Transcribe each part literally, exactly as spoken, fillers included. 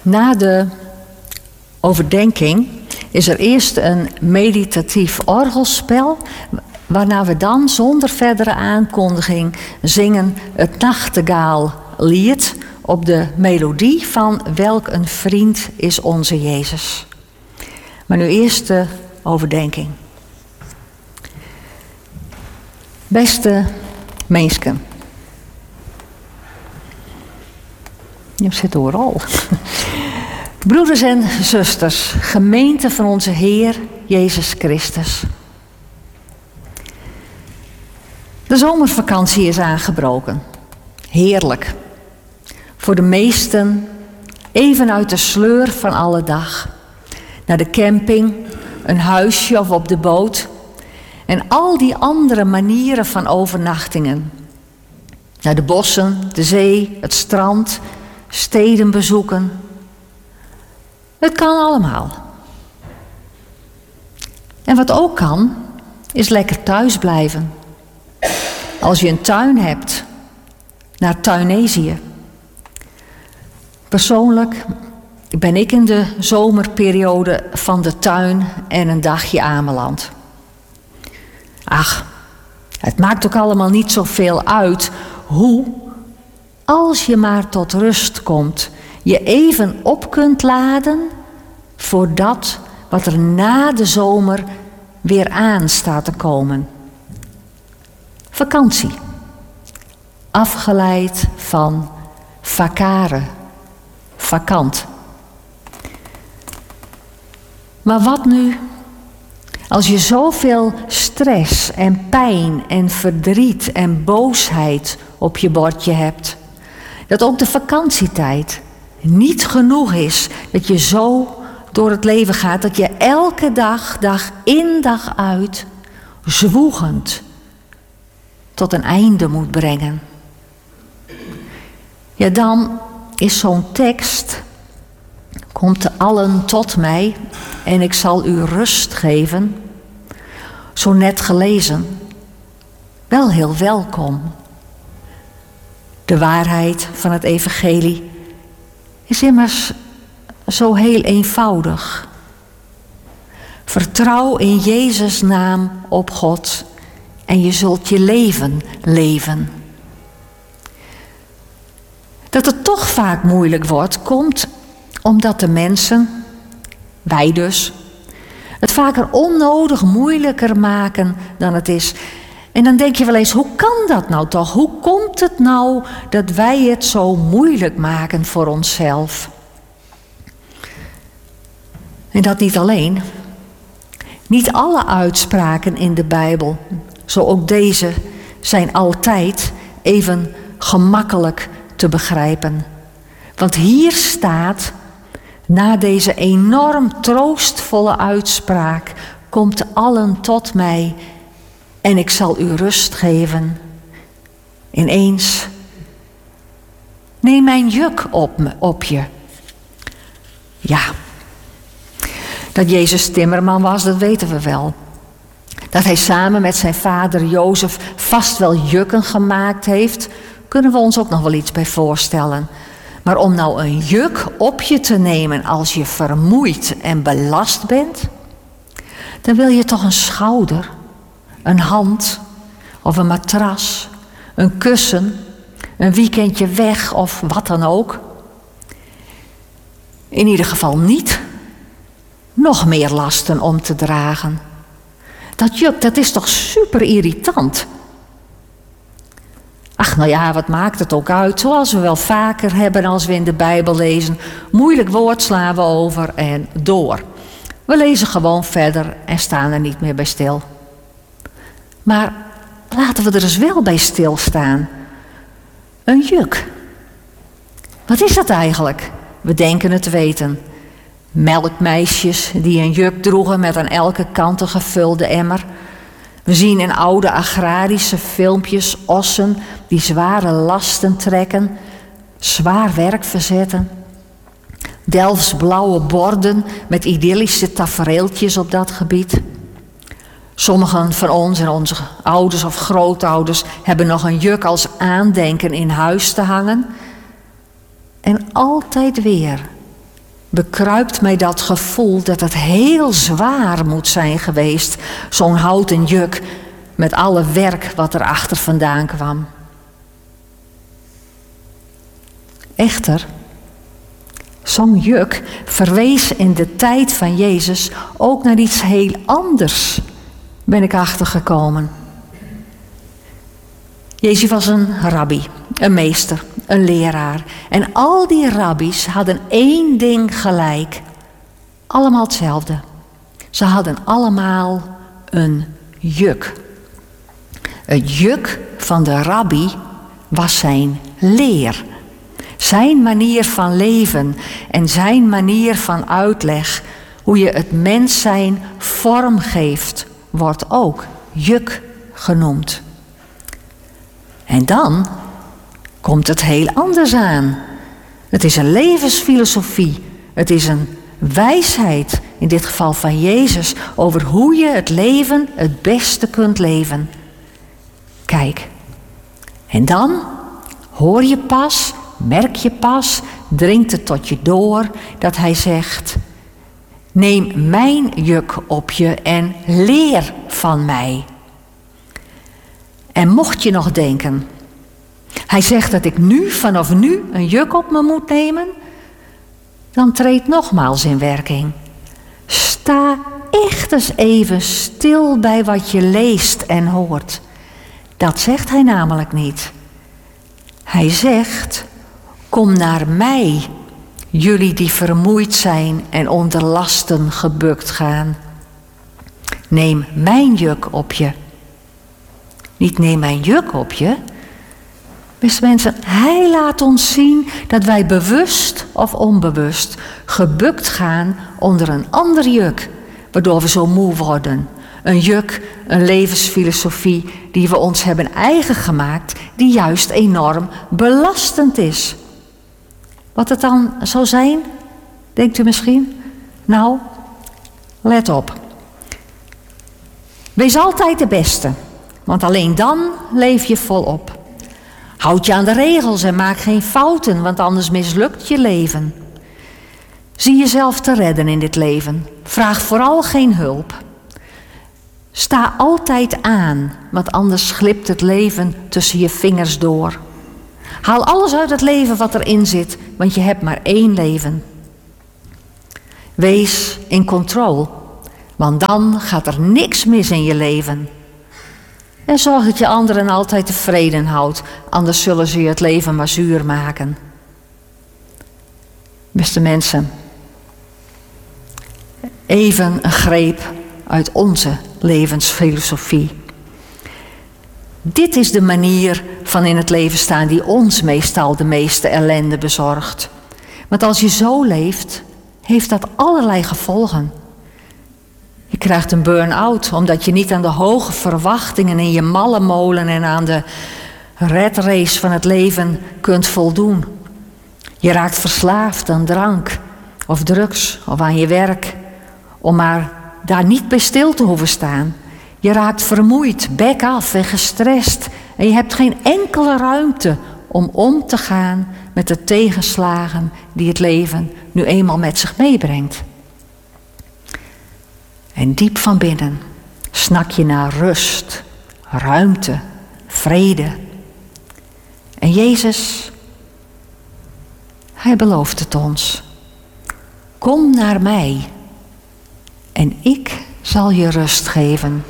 Na de overdenking is er eerst een meditatief orgelspel, waarna we dan zonder verdere aankondiging zingen het nachtegaallied op de melodie van Welk een vriend is onze Jezus. Maar nu eerst de overdenking. Beste mensen. Je zit overal. Broeders en zusters, gemeente van onze Heer Jezus Christus. De zomervakantie is aangebroken. Heerlijk. Voor de meesten even uit de sleur van alle dag. Naar de camping, een huisje of op de boot. En al die andere manieren van overnachtingen. Naar de bossen, de zee, het strand, steden bezoeken. Het kan allemaal. En wat ook kan, is lekker thuis blijven. Als je een tuin hebt, naar Tuinesië. Persoonlijk ben ik in de zomerperiode van de tuin en een dagje Ameland. Ach, het maakt ook allemaal niet zoveel uit hoe, als je maar tot rust komt, je even op kunt laden voor dat wat er na de zomer weer aan staat te komen. Vakantie. Afgeleid van vacare, vakant. Maar wat nu als je zoveel stress en pijn en verdriet en boosheid op je bordje hebt, dat ook de vakantietijd niet genoeg is, dat je zo door het leven gaat, dat je elke dag, dag in dag uit, zwoegend tot een einde moet brengen. Ja, dan is zo'n tekst, komt allen tot mij en ik zal u rust geven, zo net gelezen, wel heel welkom. De waarheid van het evangelie is immers zo heel eenvoudig. Vertrouw in Jezus' naam op God en je zult je leven leven. Dat het toch vaak moeilijk wordt, komt omdat de mensen, wij dus, het vaker onnodig moeilijker maken dan het is. En dan denk je wel eens, hoe kan dat nou toch? Hoe komt het nou dat wij het zo moeilijk maken voor onszelf? En dat niet alleen. Niet alle uitspraken in de Bijbel, zo ook deze, zijn altijd even gemakkelijk te begrijpen. Want hier staat, na deze enorm troostvolle uitspraak, komt allen tot mij en ik zal u rust geven. Ineens, neem mijn juk op, me, op je. Ja, dat Jezus timmerman was, dat weten we wel. Dat hij samen met zijn vader Jozef vast wel jukken gemaakt heeft, kunnen we ons ook nog wel iets bij voorstellen. Maar om nou een juk op je te nemen als je vermoeid en belast bent, dan wil je toch een schouder, een hand of een matras, een kussen, een weekendje weg of wat dan ook. In ieder geval niet nog meer lasten om te dragen. Dat juk, dat is toch super irritant. Ach, nou ja, wat maakt het ook uit? Zoals we wel vaker hebben als we in de Bijbel lezen. Moeilijk woord slaan we over en door. We lezen gewoon verder en staan er niet meer bij stil. Maar laten we er eens wel bij stilstaan. Een juk. Wat is dat eigenlijk? We denken het te weten. Melkmeisjes die een juk droegen met aan elke kant een gevulde emmer. We zien in oude agrarische filmpjes ossen die zware lasten trekken, zwaar werk verzetten. Delfts blauwe borden met idyllische tafereeltjes op dat gebied. Sommigen van ons en onze ouders of grootouders hebben nog een juk als aandenken in huis te hangen. En altijd weer bekruipt mij dat gevoel dat het heel zwaar moet zijn geweest, zo'n houten juk met alle werk wat erachter vandaan kwam. Echter, zo'n juk verwees in de tijd van Jezus ook naar iets heel anders, ben ik achtergekomen. Jezus was een rabbi, een meester, een leraar. En al die rabbies hadden één ding gelijk. Allemaal hetzelfde. Ze hadden allemaal een juk. Het juk van de rabbi was zijn leer. Zijn manier van leven en zijn manier van uitleg, hoe je het mens zijn vorm geeft, wordt ook juk genoemd. En dan komt het heel anders aan. Het is een levensfilosofie. Het is een wijsheid, in dit geval van Jezus, over hoe je het leven het beste kunt leven. Kijk, en dan hoor je pas, merk je pas, dringt het tot je door dat hij zegt: neem mijn juk op je en leer van mij. En mocht je nog denken, hij zegt dat ik nu, vanaf nu, een juk op me moet nemen, dan treedt nogmaals in werking. Sta echt eens even stil bij wat je leest en hoort. Dat zegt hij namelijk niet. Hij zegt: kom naar mij, jullie die vermoeid zijn en onder lasten gebukt gaan. Neem mijn juk op je. Niet neem mijn juk op je. Beste mensen, hij laat ons zien dat wij bewust of onbewust gebukt gaan onder een ander juk, waardoor we zo moe worden. Een juk, een levensfilosofie die we ons hebben eigen gemaakt, die juist enorm belastend is. Wat het dan zou zijn, denkt u misschien? Nou, let op. Wees altijd de beste, want alleen dan leef je volop. Houd je aan de regels en maak geen fouten, want anders mislukt je leven. Zie jezelf te redden in dit leven. Vraag vooral geen hulp. Sta altijd aan, want anders glipt het leven tussen je vingers door. Haal alles uit het leven wat erin zit, want je hebt maar één leven. Wees in control, want dan gaat er niks mis in je leven. En zorg dat je anderen altijd tevreden houdt, anders zullen ze je het leven maar zuur maken. Beste mensen, even een greep uit onze levensfilosofie. Dit is de manier van in het leven staan die ons meestal de meeste ellende bezorgt. Want als je zo leeft, heeft dat allerlei gevolgen. Je krijgt een burn-out omdat je niet aan de hoge verwachtingen in je malle molen en aan de red race van het leven kunt voldoen. Je raakt verslaafd aan drank of drugs of aan je werk, om maar daar niet bij stil te hoeven staan. Je raakt vermoeid, bek af en gestrest en je hebt geen enkele ruimte om om te gaan met de tegenslagen die het leven nu eenmaal met zich meebrengt. En diep van binnen snak je naar rust, ruimte, vrede. En Jezus, hij belooft het ons. Kom naar mij en ik zal je rust geven.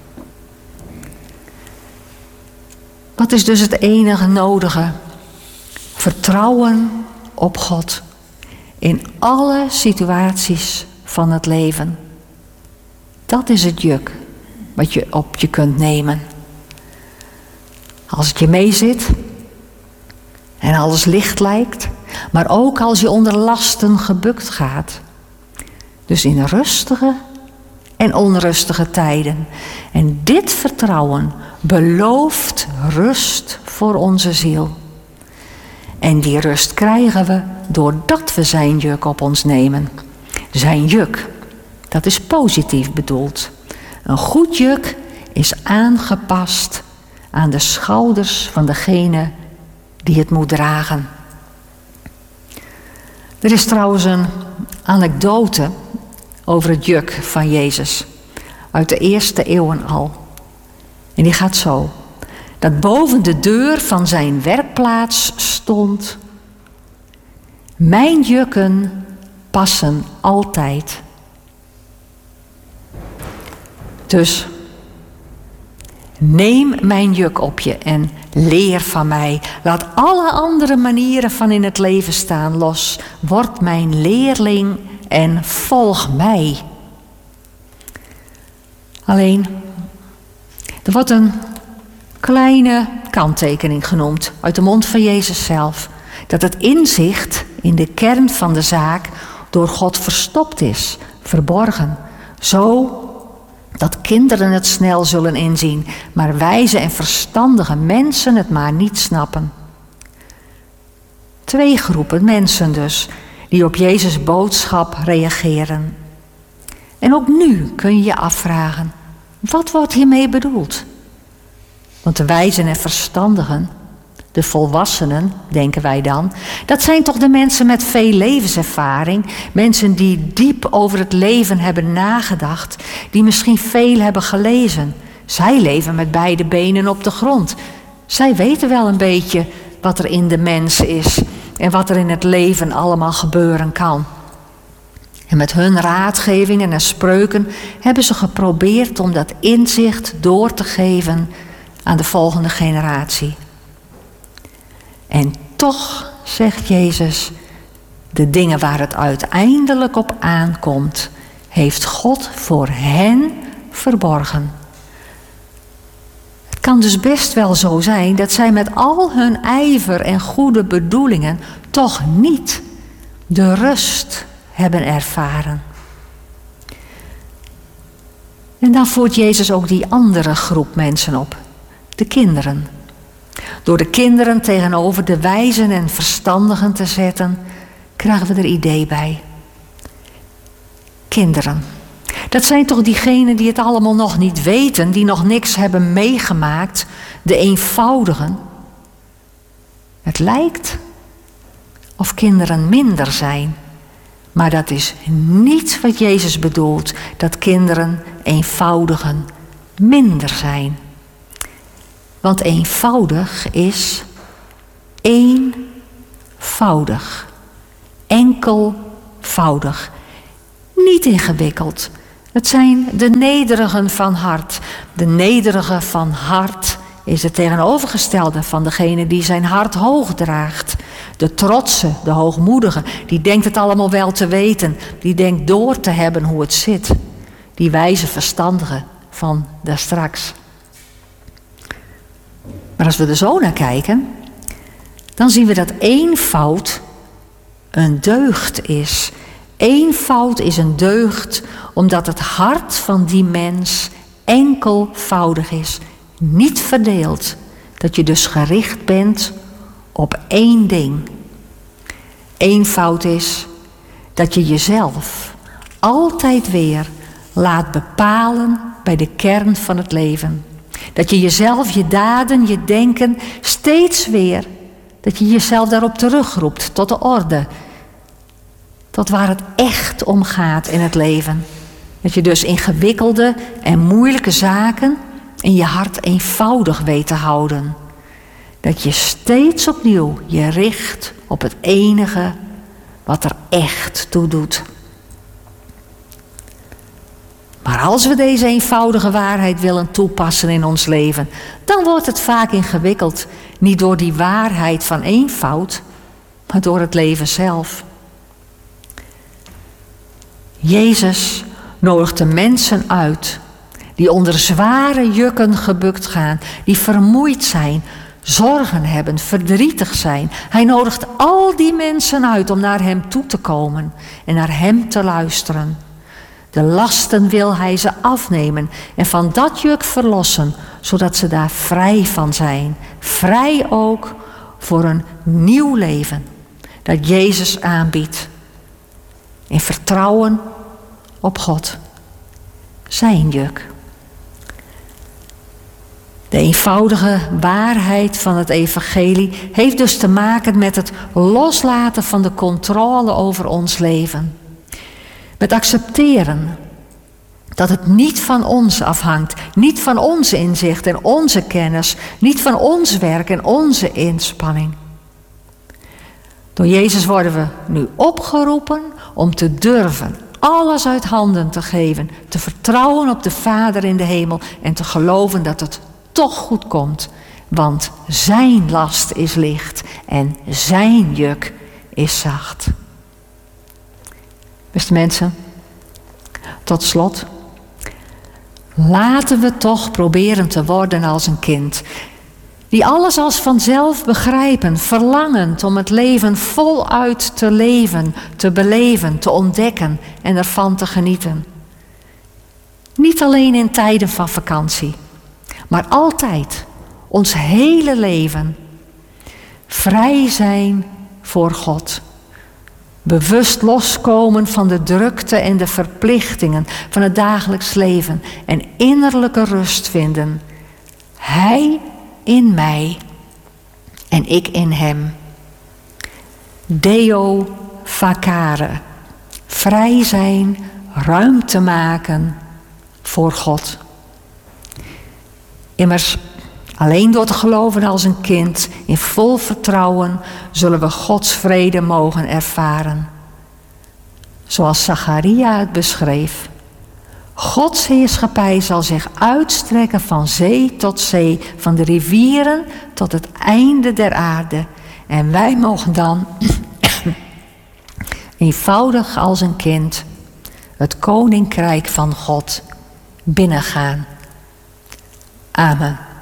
Wat is dus het enige nodige? Vertrouwen op God in alle situaties van het leven. Dat is het juk wat je op je kunt nemen. Als het je meezit en alles licht lijkt, maar ook als je onder lasten gebukt gaat. Dus in rustige en onrustige tijden. En dit vertrouwen belooft rust voor onze ziel. En die rust krijgen we doordat we zijn juk op ons nemen. Zijn juk, dat is positief bedoeld. Een goed juk is aangepast aan de schouders van degene die het moet dragen. Er is trouwens een anekdote over het juk van Jezus. Uit de eerste eeuwen al. En die gaat zo. Dat boven de deur van zijn werkplaats stond: mijn jukken passen altijd. Dus neem mijn juk op je en leer van mij. Laat alle andere manieren van in het leven staan los. Word mijn leerling en volg mij. Alleen, er wordt een kleine kanttekening genoemd uit de mond van Jezus zelf. Dat het inzicht in de kern van de zaak door God verstopt is, verborgen. Zo dat kinderen het snel zullen inzien, maar wijze en verstandige mensen het maar niet snappen. Twee groepen mensen dus, die op Jezus' boodschap reageren. En ook nu kun je je afvragen, wat wordt hiermee bedoeld? Want de wijzen en verstandigen, de volwassenen, denken wij dan, dat zijn toch de mensen met veel levenservaring, mensen die diep over het leven hebben nagedacht, die misschien veel hebben gelezen. Zij leven met beide benen op de grond. Zij weten wel een beetje wat er in de mens is en wat er in het leven allemaal gebeuren kan. En met hun raadgevingen en spreuken hebben ze geprobeerd om dat inzicht door te geven aan de volgende generatie. En toch, zegt Jezus, de dingen waar het uiteindelijk op aankomt, heeft God voor hen verborgen. Het kan dus best wel zo zijn dat zij met al hun ijver en goede bedoelingen toch niet de rust hebben ervaren. En dan voert Jezus ook die andere groep mensen op, de kinderen. Door de kinderen tegenover de wijzen en verstandigen te zetten, krijgen we er idee bij. Kinderen, dat zijn toch diegenen die het allemaal nog niet weten, die nog niks hebben meegemaakt, de eenvoudigen. Het lijkt of kinderen minder zijn, maar dat is niet wat Jezus bedoelt, dat kinderen eenvoudigen minder zijn. Want eenvoudig is eenvoudig, enkelvoudig, niet ingewikkeld. Het zijn de nederigen van hart. De nederige van hart is het tegenovergestelde van degene die zijn hart hoog draagt. De trotse, de hoogmoedige, die denkt het allemaal wel te weten. Die denkt door te hebben hoe het zit. Die wijze verstandige van daarstraks. Maar als we er zo naar kijken, dan zien we dat eenvoud een deugd is. Eenvoud is een deugd omdat het hart van die mens enkelvoudig is, niet verdeeld. Dat je dus gericht bent op één ding. Eenvoud is dat je jezelf altijd weer laat bepalen bij de kern van het leven. Dat je jezelf, je daden, je denken steeds weer, dat je jezelf daarop terugroept tot de orde. Tot waar het echt om gaat in het leven. Dat je dus ingewikkelde en moeilijke zaken in je hart eenvoudig weet te houden. Dat je steeds opnieuw je richt op het enige wat er echt toe doet. Maar als we deze eenvoudige waarheid willen toepassen in ons leven, dan wordt het vaak ingewikkeld. Niet door die waarheid van eenvoud, maar door het leven zelf. Jezus nodigt de mensen uit die onder zware jukken gebukt gaan, die vermoeid zijn, zorgen hebben, verdrietig zijn. Hij nodigt al die mensen uit om naar hem toe te komen en naar hem te luisteren. De lasten wil hij ze afnemen en van dat juk verlossen, zodat ze daar vrij van zijn. Vrij ook voor een nieuw leven dat Jezus aanbiedt. In vertrouwen op God. Zijn juk. De eenvoudige waarheid van het evangelie heeft dus te maken met het loslaten van de controle over ons leven. Met accepteren dat het niet van ons afhangt, niet van ons inzicht en onze kennis, niet van ons werk en onze inspanning. Door Jezus worden we nu opgeroepen om te durven alles uit handen te geven, te vertrouwen op de Vader in de hemel en te geloven dat het toch goed komt, want zijn last is licht en zijn juk is zacht. Beste mensen, tot slot, laten we toch proberen te worden als een kind, die alles als vanzelf begrijpen, verlangend om het leven voluit te leven, te beleven, te ontdekken en ervan te genieten. Niet alleen in tijden van vakantie, maar altijd, ons hele leven, vrij zijn voor God. Bewust loskomen van de drukte en de verplichtingen van het dagelijks leven en innerlijke rust vinden. Hij in mij en ik in hem. Deo vacare. Vrij zijn, ruimte maken voor God. Immers, alleen door te geloven als een kind, in vol vertrouwen, zullen we Gods vrede mogen ervaren. Zoals Zacharia het beschreef. Gods heerschappij zal zich uitstrekken van zee tot zee, van de rivieren tot het einde der aarde. En wij mogen dan, eenvoudig als een kind, het koninkrijk van God binnengaan. Amen.